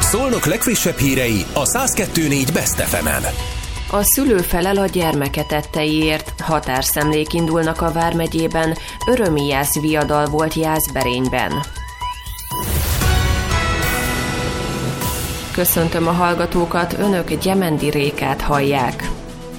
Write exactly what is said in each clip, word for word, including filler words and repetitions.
Szolnok legfrissebb hírei a száz kettő négy Best ef emen. A szülő felel a gyermeke tetteiért. Határszemlék indulnak a Vármegyében, Örömi Jász viadal volt Jászberényben. Köszöntöm a hallgatókat, önök Gyemendi Rékát hallják.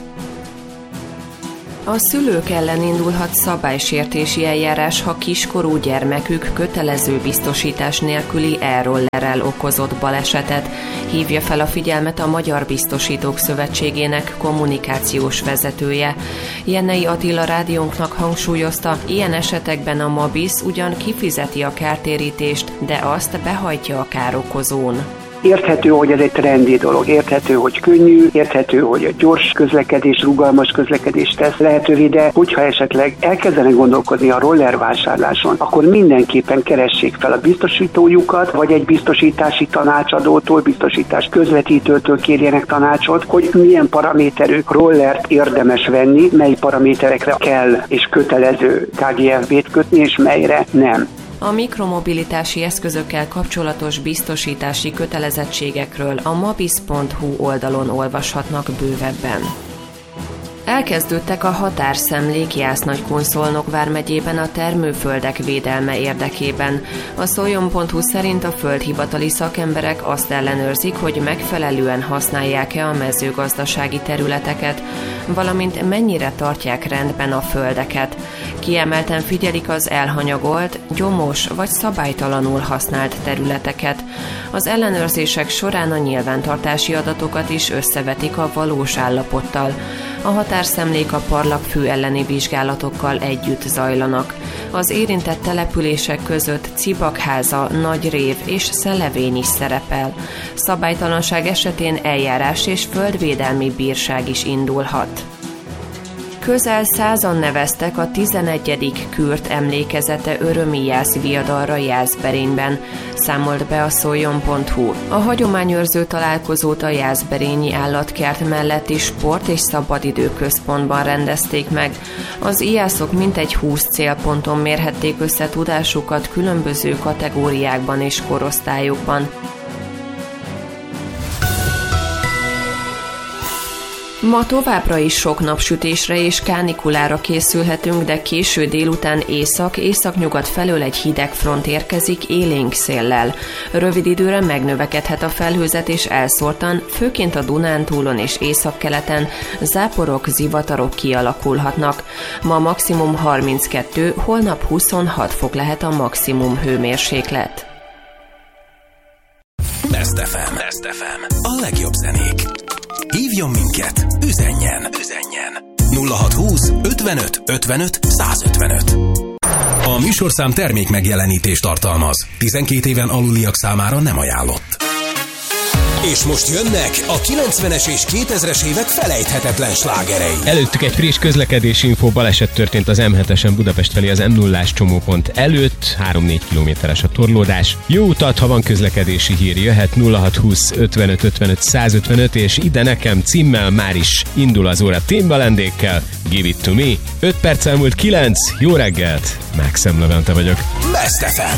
A szülők ellen indulhat szabálysértési eljárás, ha kiskorú gyermekük kötelező biztosítás nélküli e-rollerrel okozott balesetet, hívja fel a figyelmet a Magyar Biztosítók Szövetségének kommunikációs vezetője. Jennei Attila rádiónknak hangsúlyozta, ilyen esetekben a Mabisz ugyan kifizeti a kártérítést, de azt behajtja a károkozón. Érthető, hogy ez egy trendi dolog, érthető, hogy könnyű, érthető, hogy a gyors közlekedés, rugalmas közlekedést tesz lehetővé, de hogyha esetleg elkezdenek gondolkodni a roller vásárláson, akkor mindenképpen keressék fel a biztosítójukat, vagy egy biztosítási tanácsadótól, biztosítás közvetítőtől kérjenek tanácsot, hogy milyen paraméterű rollert érdemes venni, mely paraméterekre kell és kötelező ká gé ef bé-t kötni, és melyre nem. A mikromobilitási eszközökkel kapcsolatos biztosítási kötelezettségekről a mabisz pont hu oldalon olvashatnak bővebben. Elkezdődtek a határszemlék Jász-Nagykun-Szolnok vármegyében a termőföldek védelme érdekében. A szoljon pont hu szerint a földhivatali szakemberek azt ellenőrzik, hogy megfelelően használják-e a mezőgazdasági területeket, valamint mennyire tartják rendben a földeket. Kiemelten figyelik az elhanyagolt, gyomos vagy szabálytalanul használt területeket. Az ellenőrzések során a nyilvántartási adatokat is összevetik a valós állapottal. A határszemlék a parlagfű elleni vizsgálatokkal együtt zajlanak. Az érintett települések között Cibakháza, Nagyrév és Szelevény is szerepel. Szabálytalanság esetén eljárás és földvédelmi bírság is indulhat. Közel százan neveztek a tizenegyedik kürt emlékezete Örömi Jász viadalra Jászberényben, számolt be a szoljon pont hu. A hagyományőrző találkozót a Jászberényi állatkert melletti sport- és szabadidőközpontban rendezték meg. Az ijászok mintegy húsz célponton mérhették össze tudásukat különböző kategóriákban és korosztályokban. Ma továbbra is sok napsütésre és kánikulára készülhetünk, de késő délután észak-északnyugat felől egy hideg front érkezik élénk széllel. Rövid időre megnövekedhet a felhőzet és elszórtan, főként a Dunántúlon és északkeleten záporok, zivatarok kialakulhatnak. Ma maximum harminckettő, holnap huszonhat fok lehet a maximum hőmérséklet. Best ef em. Best ef em. A legjobb zenék. Hívjon minket, üzenjen, üzenjen. nulla hatszázhúsz ötvenöt ötvenöt százötvenöt. A műsorszám termék megjelenítést tartalmaz. tizenkét éven aluliak számára nem ajánlott. És most jönnek a kilencvenes és kétezres évek felejthetetlen slágerei. Előttük egy friss közlekedési infó, baleset történt az em hetesen Budapest felé az em nullás csomópont előtt, három-négy kilométeres a torlódás. Jó utat, ha van közlekedési hír, jöhet nulla hatszázhúsz ötvenöt ötvenöt százötvenöt, és ide nekem címmel már is indul az óra Timbalandékkel, Give It To Me. öt perc elmúlt kilenc, jó reggelt, Mákszem Levente vagyok. Best ef em.